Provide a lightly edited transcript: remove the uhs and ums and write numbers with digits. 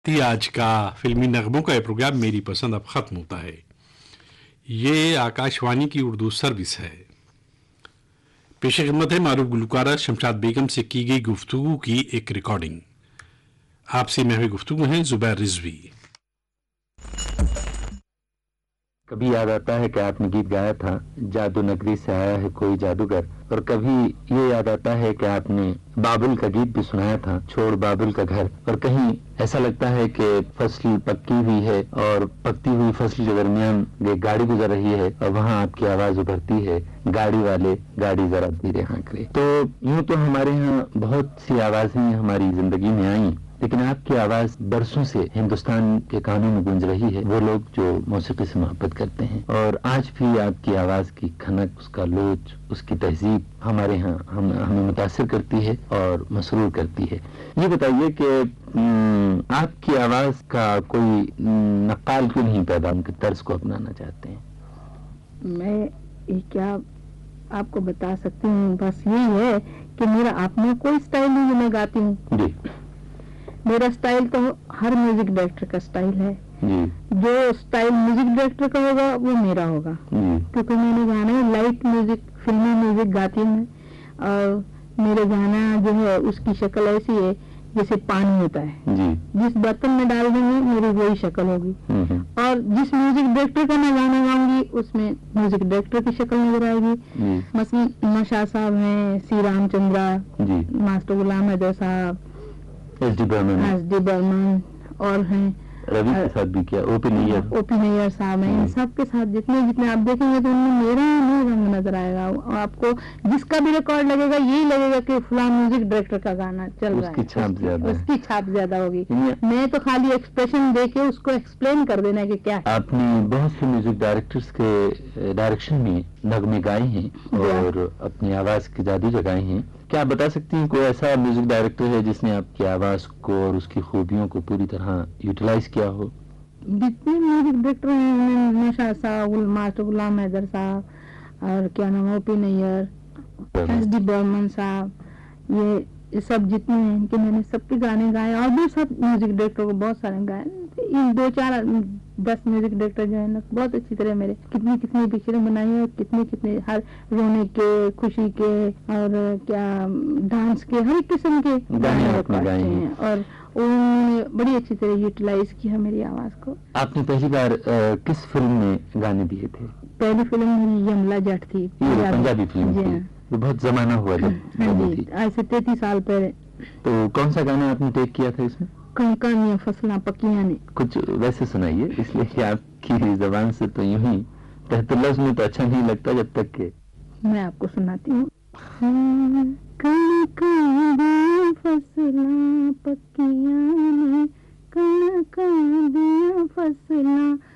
آج کا فلمی نغموں کا یہ پروگرام میری پسند اب ختم ہوتا ہے. یہ آکاشوانی کی اردو سروس ہے. پیش خدمت ہے معروف گلوکارہ شمشاد بیگم سے کی گئی گفتگو کی ایک ریکارڈنگ. آپ سے محوی گفتگو ہیں زبیر رضوی. کبھی یاد آتا ہے کہ آپ نے گیت گایا تھا جادو نگری سے آیا ہے کوئی جادوگر، اور کبھی یہ یاد آتا ہے کہ آپ نے بابل کا گیت بھی سنایا تھا چھوڑ بابل کا گھر، اور کہیں ایسا لگتا ہے کہ فصل پکی ہوئی ہے اور پکتی ہوئی فصل کے درمیان ایک گاڑی گزر رہی ہے اور وہاں آپ کی آواز ابھرتی ہے، گاڑی والے گاڑی ذرا دھیرے ہانک. تو یوں تو ہمارے ہاں بہت سی آوازیں ہماری زندگی میں آئیں، لیکن آپ کی آواز برسوں سے ہندوستان کے کانوں میں گونج رہی ہے. وہ لوگ جو موسیقی سے محبت کرتے ہیں، اور آج بھی آپ کی آواز کی کھنک، اس کا لوچ، اس کی تہذیب ہمارے ہاں ہمیں متاثر کرتی ہے اور مسرور کرتی ہے. یہ بتائیے کہ آپ کی آواز کا کوئی نقال کیوں نہیں پیدا ان کے طرز کو اپنانا چاہتے ہیں؟ میں کیا آپ کو بتا سکتی ہوں، بس یہی ہے کہ میرا اپنا کوئی اسٹائل نہیں جو میں گاتی ہوں. جی. میرا اسٹائل تو ہر میوزک ڈائریکٹر کا اسٹائل ہے. جی. جو اسٹائل میوزک ڈائریکٹر کا ہوگا وہ میرا ہوگا. جی. کیونکہ میں نے گانا لائٹ میوزک، فلمی میوزک گاتی ہوں، اور میرے گانا جو ہے اس کی شکل ایسی ہے جیسے پانی ہوتا ہے. جی. جس برتن میں ڈال دیں گے میری وہی شکل ہوگی. اور جس میوزک ڈائریکٹر کا میں گانا گاؤں گی اس میں میوزک ڈائریکٹر کی شکل نظر آئے گی. مثلا نشا صاحب ہیں، سی رام چندرا، ماسٹر غلام حیدر صاحب، ایس ڈی برمن، اور ہیں روی کے ساتھ بھی کیا، او پی نیر صاحب ہیں. ان سب کے ساتھ جتنے آپ دیکھیں گے تو ان میں میرا رنگ نظر آئے گا. اور آپ کو جس کا بھی ریکارڈ لگے گا یہی لگے گا کہ فلاں میوزک ڈائریکٹر کا گانا چل رہا ہے، اس کی چھاپ زیادہ ہوگی. میں تو خالی ایکسپریشن دے کے اس کو ایکسپلین کر دینا کہ کیا ہے. آپ نے بہت سے میوزک ڈائریکٹرز کے ڈائریکشن میں نغمے گائے ہیں اور اپنی آواز کی جادو جگائے ہیں. کیا آپ بتا سکتی ہیں کوئی ایسا میوزک ڈائریکٹر ہے جس نے آپ کی آواز کو اور اس کی خوبیوں کو پوری طرح یوٹیلائز کیا ہو؟ جتنے میوزک ڈائریکٹر ہیں، نشا صاحب، ماسٹر غلام حیدر صاحب، اور کیا نام ہے، او پی نیر، ایس ڈی برمن صاحب، یہ سب جتنے ہیں کہ میں نے سب کے گانے گائے. اور بھی سب میوزک ڈائریکٹر کو بہت سارے گائے. 2-4-10 میوزک ڈائریکٹر جو ہے نا بہت اچھی طرح میرے کتنی پکچریں بنائی ہیں، کتنے ہر رونے کے، خوشی کے، اور کیا ڈانس کے، ہر ایک قسم کے گانے گائے ہیں. اور انہوں نے بڑی اچھی طرح یوٹیلائز کیا میری آواز کو. آپ نے پہلی بار کس فلم میں گانے دیے تھے؟ پہلی فلم میری یملا جٹ تھی، پنجابی فلم تھی. بہت زمانہ ہوا جب. ہاں جی، آج سے 33 سال پہلے. تو کون سا گانا آپ نے ٹیک کیا تھا اس میں؟ کنکانیاں فصلاں پکیاں نے. کچھ ویسے سنائیے، اس لیے کہ آپ کی زبان سے تو یوں ہی تحت لفظ میں تو اچھا نہیں لگتا جب تک کہ. میں آپ کو سناتی ہوں. کنکانیاں فصلاں پکیاں نے، کنکانیاں فصلاں